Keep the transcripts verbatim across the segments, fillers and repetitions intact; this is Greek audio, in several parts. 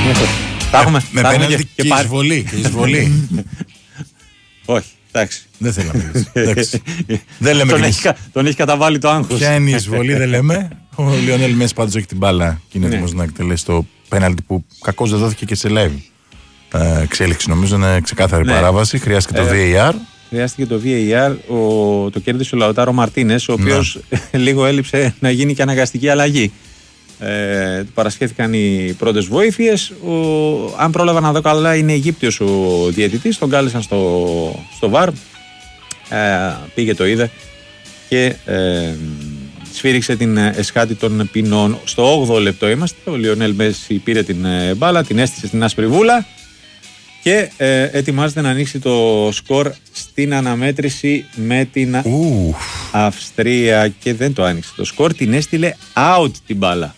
Τα έχουμε. Με πέναλτι και εισβολή. Εισβολή. Όχι, εντάξει. Δεν θέλω να μιλήσω. Δεν λέμε τον, έχει, τον έχει καταβάλει το άγχος. Ποια είναι η εισβολή, δεν λέμε. Ο Λιονέλ Μέση πάντως έχει την μπάλα και είναι έτοιμος να εκτελέσει το πέναλτι που κακώς δεν δόθηκε και σε live ε, εξέλιξη. Νομίζω είναι ξεκάθαρη ναι. παράβαση. Χρειάστηκε το ε, βι έι αρ. Χρειάστηκε το βι έι αρ. Ο, το κέρδισε ο Λαουτάρο Μαρτίνες, ο οποίος ναι. λίγο έλειψε να γίνει και αναγκαστική αλλαγή. Ε, παρασχέθηκαν οι πρώτες βοήθειες. Ο, αν πρόλαβα να δω καλά, είναι Αιγύπτιος ο διαιτητής. Τον κάλεσαν στο, στο βαρ. Ε, πήγε, το είδε και ε, σφύριξε την εσχάτη των ποινών. Στο όγδοο λεπτό είμαστε. Ο Λιονέλ Μέση πήρε την μπάλα, την έστησε στην άσπρη βούλα και ε, ετοιμάζεται να ανοίξει το σκορ στην αναμέτρηση με την Ου. Αυστρία και δεν το άνοιξε το σκορ, την έστειλε out την μπάλα.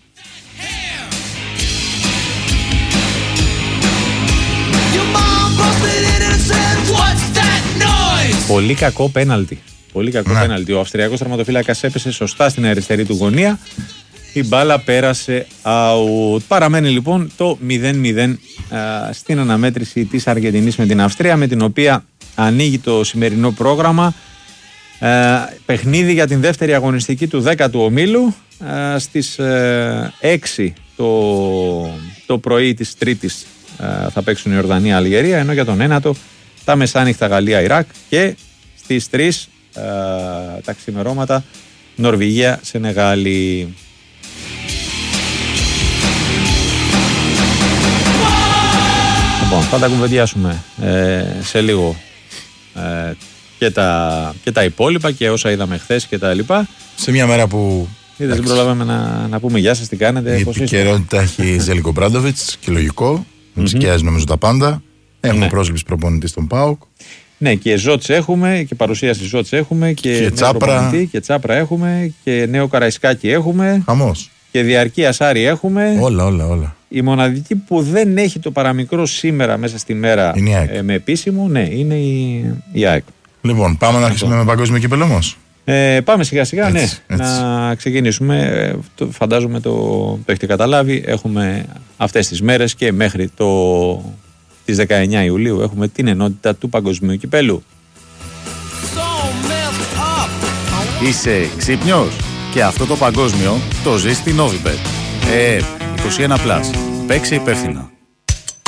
Πολύ κακό πέναλτι. Πολύ κακό ναι. πέναλτι. Ο Αυστριακός τερματοφύλακας έπεσε σωστά στην αριστερή του γωνία. Η μπάλα πέρασε out. Παραμένει λοιπόν το μηδέν μηδέν α, στην αναμέτρηση της Αργεντινής με την Αυστρία, με την οποία ανοίγει το σημερινό πρόγραμμα. Α, παιχνίδι για την δεύτερη αγωνιστική του δέκατου ομίλου. Α, στις α, έξι το, το πρωί της Τρίτης α, θα παίξουν η Ιορδανία Αλγερία, ενώ για τον ένατο τα μεσάνυχτα Γαλλία-Ιράκ και στις τρεις ε, τα ξημερώματα Νορβηγία-Σενεγάλη. Λοιπόν, θα τα κουβεντιάσουμε ε, σε λίγο ε, και, τα, και τα υπόλοιπα και όσα είδαμε χθες και τα λοιπά. Σε μια μέρα που... Είδες, δεν προλάβαμε να, να πούμε γεια σας, τι κάνετε. Η επικαιρότητα έχει Ζέλικο Μπράντοβιτς και λογικό. Δεν ψυχιάζει νομίζω τα πάντα. Έχουμε ναι. πρόσληψη προπονητή στον ΠΑΟΚ. Ναι, και Ζότς έχουμε και παρουσίαση Ζότς έχουμε και, και Τσάπρα. Και Τσάπρα έχουμε και νέο Καραϊσκάκι έχουμε. Χαμός. Και διαρκή Ασάρι έχουμε. Όλα, όλα, όλα. Η μοναδική που δεν έχει το παραμικρό σήμερα μέσα στη μέρα ε, με επίσημο, ναι, είναι η, η ΑΕΚ. Λοιπόν, πάμε να αρχίσουμε με παγκόσμιο κύπελλο όμως. Ε, πάμε σιγά σιγά, έτσι, ναι, έτσι. να ξεκινήσουμε. Το, φαντάζομαι το, το έχετε καταλάβει. Έχουμε αυτές τις μέρες και μέχρι το... Τις δεκαεννιά Ιουλίου έχουμε την ενότητα του παγκοσμίου κυπέλλου. Είσαι ξύπνιος? Και αυτό το παγκόσμιο το ζεις στην Novibet. Ε, είκοσι ένα συν. Παίξε υπεύθυνα.